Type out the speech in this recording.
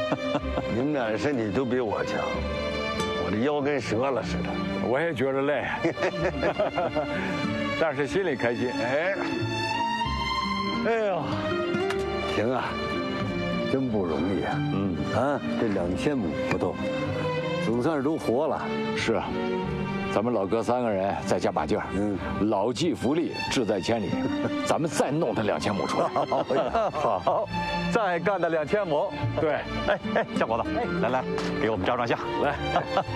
你们俩的身体都比我强，我这腰跟折了似的。 我也觉得累，但是心里开心。 哎呦，行啊，真不容易啊。这2000亩葡萄，总算是都活了。 是啊，咱们老哥3个人再加把劲儿。老骥伏枥，志在千里。咱们再弄他2000亩出来。 好，再干他2000亩。 对， 哎，小伙子，来，给我们照张相，来。